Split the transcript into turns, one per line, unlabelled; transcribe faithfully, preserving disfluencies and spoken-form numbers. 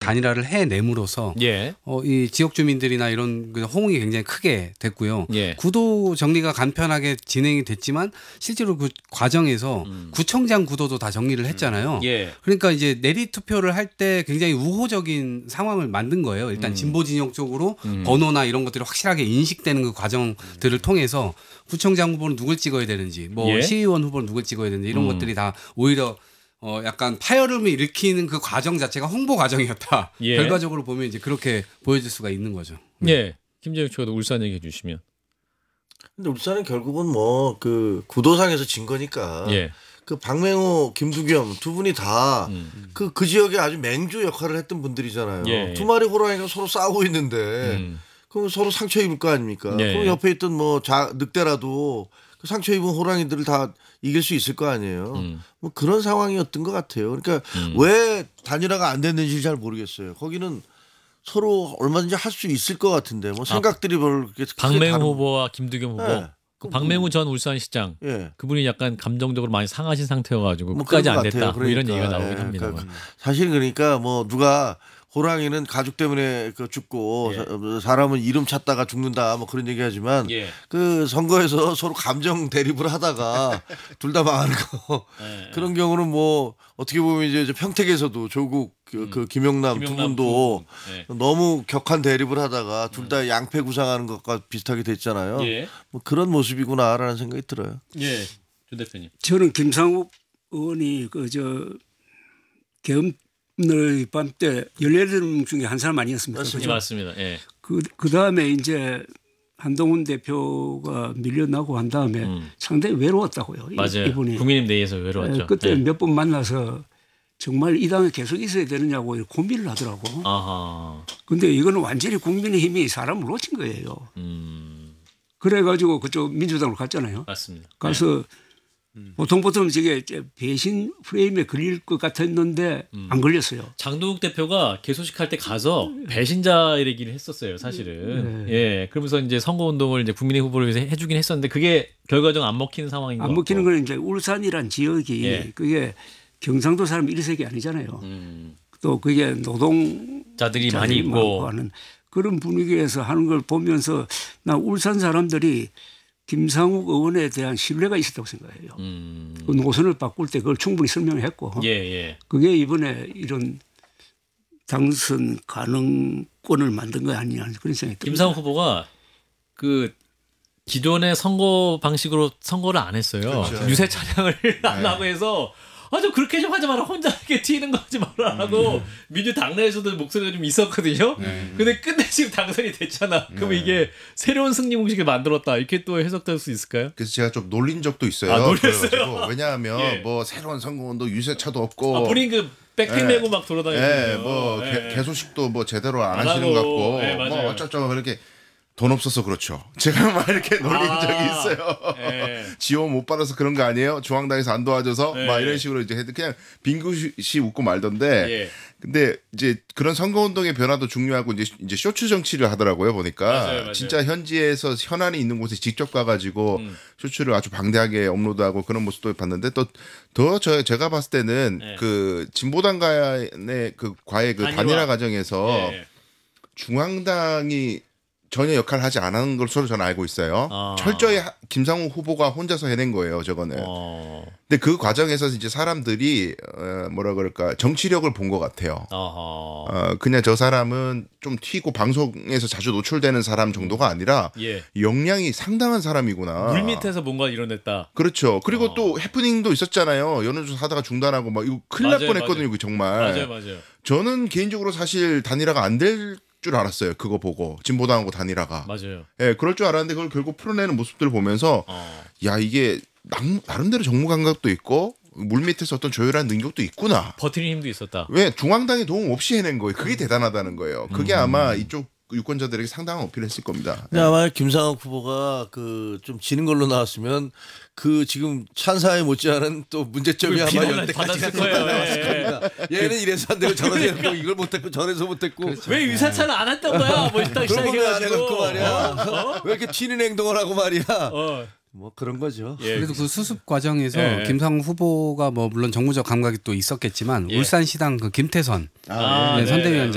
단일화를 해냄으로써
예.
어, 이 지역 주민들이나 이런 그 호응이 굉장히 크게 됐고요.
예.
구도 정리가 간편하게 진행이 됐지만 실제로 그 과정에서
음.
구청장 구도도 다 정리를 했잖아요.
예.
그러니까 이제 내리 투표를 할 때 굉장히 우호적인 상황을 만든 거예요. 일단
음.
진보 진영 쪽으로
음.
번호나 이런 것들이 확실하게 인식되는 그 과정들을 통해서 구청장 후보는 누굴 찍어야 되는지, 뭐
예.
시의원 후보는 누굴 찍어야 되는지 이런
음.
것들이 다 오히려 어 약간 파열음을 일으키는 그 과정 자체가 홍보 과정이었다.
예.
결과적으로 보면 이제 그렇게 보여질 수가 있는 거죠.
예. 김재욱 씨가 울산 얘기해 주시면.
근데 울산은 결국은 뭐 그 구도상에서 진 거니까.
예.
그 박맹호, 김두겸 두 분이 다 그
음.
그 지역에 아주 맹주 역할을 했던 분들이잖아요.
예.
두 마리 호랑이가 서로 싸우고 있는데
음.
그럼 서로 상처 입을 거 아닙니까?
예.
그럼 옆에 있던 뭐 자, 늑대라도 그 상처 입은 호랑이들을 다 이길 수 있을 거 아니에요.
음.
뭐 그런 상황이었던 것 같아요. 그러니까
음.
왜 단일화가 안 됐는지 잘 모르겠어요. 거기는 서로 얼마든지 할 수 있을 것 같은데 뭐 생각들이 별로 그렇게 크게
박맹우
다른-
후보와 김두겸 후보.
예.
그 박맹우 전 울산시장.
예.
그분이 약간 감정적으로 많이 상하신 상태여가지고
뭐
끝까지
그런
안
것
됐다.
같아요.
뭐 이런
그러니까.
얘기가 나오긴
예,
합니다.
그러니까 사실 그러니까 뭐 누가 호랑이는 가죽 때문에 그 죽고
예.
사- 사람은 이름 찾다가 죽는다 뭐 그런 얘기하지만
예.
그 선거에서 서로 감정 대립을 하다가 둘 다 망하는 거
예.
그런 경우는 뭐 어떻게 보면 이제 저 평택에서도 조국 그,
음.
그 김영남, 두
김영남
분도
두 분. 예.
너무 격한 대립을 하다가 둘 다 양패 구상하는 것과 비슷하게 됐잖아요.
예.
뭐 그런 모습이구나라는 생각이 들어요.
예. 조 대표님.
저는 김상욱 의원이 그 저 계엄의 밤 때 열여덟 명 중에 한 사람 아니었습니까?
맞습니다.
예,
그죠?
맞습니다. 예.
그, 그 다음에 이제 한동훈 대표가 밀려나고 한 다음에
음.
상당히 외로웠다고요. 이-
맞아요.
이분이.
국민의힘 내에서 외로웠죠.
예, 그때
예.
몇 번 만나서 정말 이 당에 계속 있어야 되느냐고 이렇게 고민을 하더라고.
아하.
근데 이거는 완전히 국민의힘이 사람을 놓친 거예요.
음.
그래가지고 그쪽 민주당으로 갔잖아요.
맞습니다.
가서 보통 보통 저게 이제 배신 프레임에 걸릴 것 같았는데
음.
안 걸렸어요.
장동욱 대표가 개소식할 때 가서 배신자 얘기를 했었어요, 사실은.
네.
예. 그러면서 이제 선거운동을 이제 국민의 후보를 위해서 해주긴 했었는데 그게 결과적으로 안 먹히는 상황인
안
것
먹히는
같고.
건 이제 울산이란 지역이
예.
그게 경상도 사람 일색이 아니잖아요.
음.
또 그게 노동
자들이 많이 있고.
하는 그런 분위기에서 하는 걸 보면서 나 울산 사람들이 김상욱 의원에 대한 신뢰가 있었다고 생각해요.
음.
그 노선을 바꿀 때 그걸 충분히 설명했고
예, 예.
그게 이번에 이런 당선 가능권을 만든 거 아니냐 그런 생각이 듭니다.
김상욱 후보가 그 기존의 선거 방식으로 선거를 안 했어요.
그렇죠.
유세 차량을 안
네.
하고 해서 아 좀 그렇게 좀 하지 마라. 혼자 이렇게 튀는 거 하지 마라 하고 민주 당내에서도 목소리가 좀 있었거든요.
네.
근데 끝내 지금 당선이 됐잖아. 그럼
네.
이게 새로운 승리 공식을 만들었다. 이렇게 또 해석될 수 있을까요?
그래서 제가 좀 놀린 적도 있어요.
아, 놀렸어요?
그래가지고 왜냐하면
예.
뭐 새로운 선거운동 유세차도 없고,
아, 본인 그 백팩
예.
메고 막 돌아다니는
예, 뭐 개- 개소식도 뭐 제대로 안,
안
하시는
하고,
것 같고,
예,
뭐
맞아요.
어쩌저쩌고 그렇게 돈 없어서 그렇죠. 제가 막 이렇게 놀린
아,
적이 있어요.
예.
지원 못 받아서 그런 거 아니에요? 중앙당에서 안 도와줘서
예.
막 이런 식으로 이제 해도 그냥 빙긋이 웃고 말던데.
예.
근데 이제 그런 선거운동의 변화도 중요하고 이제 이제 쇼츠 정치를 하더라고요 보니까
맞아요, 맞아요.
진짜 현지에서 현안이 있는 곳에 직접 가가지고
음.
쇼츠를 아주 방대하게 업로드하고 그런 모습도 봤는데 또 더 저 제가 봤을 때는
네.
그 진보당 간의 그 과의 그
단일화.
단일화 과정에서
예.
중앙당이 전혀 역할을 하지 않은 것으로 저는 알고 있어요.
아.
철저히 하- 김상욱 후보가 혼자서 해낸 거예요, 저거는.
어.
근데 그 과정에서 이제 사람들이 어, 뭐라 그럴까 정치력을 본 것 같아요.
어허.
어, 그냥 저 사람은 좀 튀고 방송에서 자주 노출되는 사람 정도가 아니라
예.
역량이 상당한 사람이구나.
물밑에서 뭔가 이뤄냈다.
그렇죠. 그리고
어.
또 해프닝도 있었잖아요. 연우조사 하다가 중단하고 막 이거 큰일 날
맞아요,
뻔했거든요. 그 정말.
맞아요, 맞아요.
저는 개인적으로 사실 단일화가 안 될 줄 알았어요. 그거 보고 진보당하고 단일화가.
맞아요.
예, 그럴 줄 알았는데 그걸 결국 풀어내는 모습들을 보면서
어.
야 이게 남- 나름대로 정무 감각도 있고 물밑에서 어떤 조율한 능력도 있구나.
버티는 힘도 있었다.
왜 중앙당의 도움 없이 해낸 거예요. 그게 대단하다는 거예요. 그게
음.
아마 이쪽 유권자들에게 상당한 어필했을 겁니다.
근데 아마 김상욱 후보가 그 좀 지는 걸로 나왔으면 그 지금 찬사에 못지않은 또 문제점이 아마
비난을
연대까지
받았을 거예요.
나왔을
예.
겁니다. 얘는 이래서 안 되고 저래서 안 되고 이걸 못했고 저래서 못했고
왜 유사차는 안 했던 거야? 뭐 일단
그런 거는 안
시작해가지고.
해갖고 말이야.
어?
왜 이렇게 튀는 행동을 하고 말이야.
어.
뭐 그런 거죠.
예.
그래도 그 수습 과정에서
예.
김상욱 후보가 뭐 물론 정무적 감각이 또 있었겠지만
예.
울산시당 그 김태선
아,
네,
네.
선대위원장